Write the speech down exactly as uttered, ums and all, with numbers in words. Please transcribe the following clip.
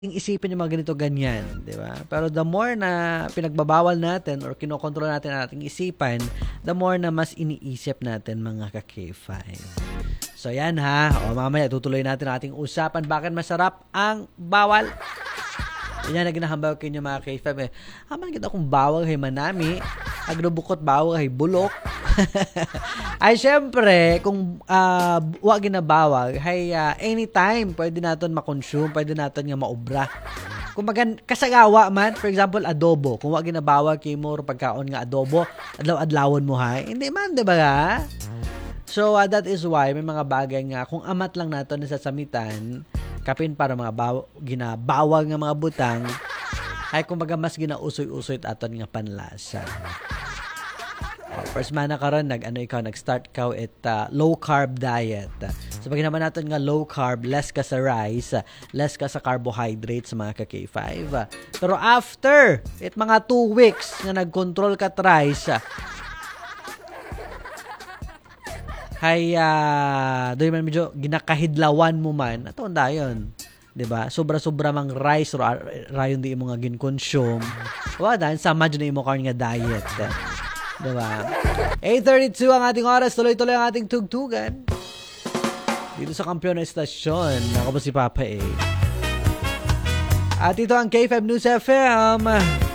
Isipin yung mga ganito ganyan, 'di ba? Pero the more na pinagbabawal natin or kinokontrol natin ang ating isipan, the more na mas iniisip natin mga ka-K five. So yan ha, o mamaya tutuloy natin ang ating usapan bakit masarap ang bawal. Yan na ginahambal kinyo mga K five eh. Haman kita kung bawal hay manami, agrobukot bawal hay bulok. Ay syempre, kung uh, wag ginabawal, hay uh, anytime pwede natin ma-consume, pwede natin nga maobra. Kung magan kasagawa man, for example, adobo. Kung wag ginabawal kay mo pagkaon nga adobo, adlaw-adlawon mo hay. Hindi man, di ba ga? So uh, that is why may mga bagay nga kung amat lang nato nasasamitan, kapin para mga baw- ginabawal nga mga butang, ay kumbaga mas ginausoy-usoy aton nga panlasa. Oh, first man na karon nag ano ikaw nag-start ka it uh, low carb diet. So pag naman natin nga low carb, less ka sa rice, less ka sa carbohydrates mga ka-K five. Pero after it mga two weeks nga nag-control ka rice, hay uh, doy man medyo ginakahidlawan mo man aton dayon, 'di ba? Sobra-sobra mang rice or rayon di mo nga gin-consume. Wa dan sama jud imo karon nga diet. Diba? eight thirty-two ang ating oras. Tuloy-tuloy ang ating tugtugan. Dito sa Kampiyon na Estasyon. Ako po si Papa A. At ito ang K five News F M.